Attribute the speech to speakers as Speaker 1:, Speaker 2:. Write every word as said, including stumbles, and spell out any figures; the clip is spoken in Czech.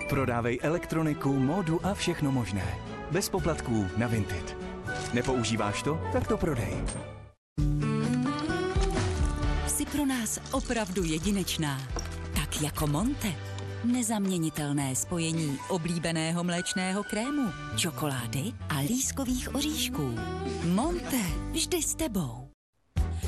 Speaker 1: Prodávej elektroniku, módu a všechno možné. Bez poplatků na Vinted. Nepoužíváš to? Tak to prodej.
Speaker 2: Jsi pro nás opravdu jedinečná. Tak jako Monte. Nezaměnitelné spojení oblíbeného mléčného krému, čokolády a lískových oříšků. Monte, vždy s tebou.